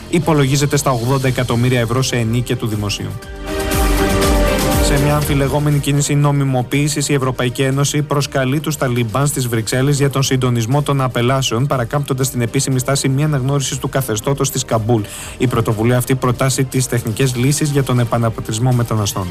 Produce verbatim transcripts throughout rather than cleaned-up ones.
υπολογίζεται στα ογδόντα εκατομμύρια ευρώ σε ενίκεια του δημοσίου. Σε μια αμφιλεγόμενη κίνηση νομιμοποίησης, η Ευρωπαϊκή Ένωση προσκαλεί τους Ταλιμπάν στις Βρυξέλλες για τον συντονισμό των απελάσεων, παρακάμπτοντας την επίσημη στάση μη αναγνώρισης του καθεστώτος στη Καμπούλ. Η πρωτοβουλία αυτή προτάσει τις τεχνικές λύσεις για τον επαναπατρισμό μεταναστών.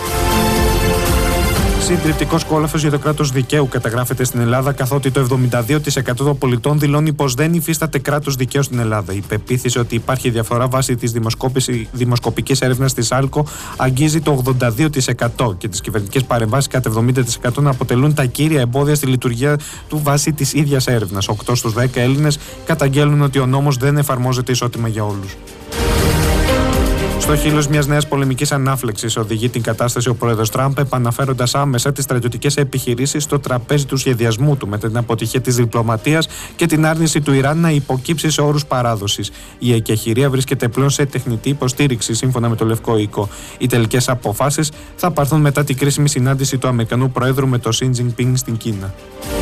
Συντριπτικός κόλαφος για το κράτος δικαίου καταγράφεται στην Ελλάδα, καθότι το εβδομήντα δύο τοις εκατό των πολιτών δηλώνει πως δεν υφίσταται κράτος δικαίου στην Ελλάδα. Η πεποίθηση ότι υπάρχει διαφορά βάσει της δημοσκοπικής έρευνας της άλκο αγγίζει το ογδόντα δύο τοις εκατό και τις κυβερνητικές παρεμβάσεις κατά εβδομήντα τοις εκατό να αποτελούν τα κύρια εμπόδια στη λειτουργία του βάσει της ίδιας έρευνας. οκτώ στους δέκα Έλληνες καταγγέλνουν ότι ο νόμος δεν εφαρμόζεται ισότιμα για όλους. Στο χείλος μιας νέας πολεμικής ανάφλεξης οδηγεί την κατάσταση ο πρόεδρος Τραμπ, επαναφέροντας άμεσα τις στρατιωτικές επιχειρήσεις στο τραπέζι του σχεδιασμού του, μετά την αποτυχία της διπλωματίας και την άρνηση του Ιράν να υποκύψει σε όρους παράδοσης. Η εκεχηρία βρίσκεται πλέον σε τεχνητή υποστήριξη, σύμφωνα με το Λευκό Οίκο. Οι τελικές αποφάσεις θα πάρθουν μετά την κρίσιμη συνάντηση του Αμερικανού Προέδρου με το Σι Τζινπίνγκ στην Κίνα.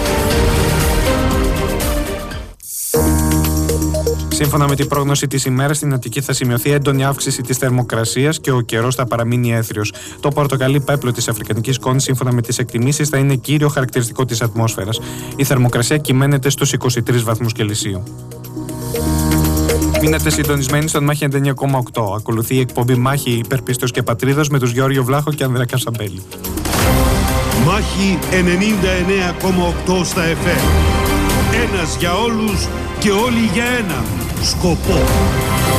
Σύμφωνα με την πρόγνωση της ημέρας, στην Αττική θα σημειωθεί έντονη αύξηση της θερμοκρασίας και ο καιρός θα παραμείνει έθριος. Το πορτοκαλί πέπλο της αφρικανικής σκόνης, σύμφωνα με τις εκτιμήσεις, θα είναι κύριο χαρακτηριστικό της ατμόσφαιρας. Η θερμοκρασία κυμαίνεται στους είκοσι τρεις βαθμούς Κελσίου. Μείνετε συντονισμένοι στον Μάχη ενενήντα εννέα κόμμα οκτώ. Ακολουθεί η εκπομπή Μάχη Υπερπίστεως και Πατρίδος με τους Γεώργιο Βλάχο και Ανδρέα Καυσαμπέλη. Μάχη ενενήντα εννέα κόμμα οκτώ στα εφ εμ. Ένας για όλους και όλοι για έναν σκοπό.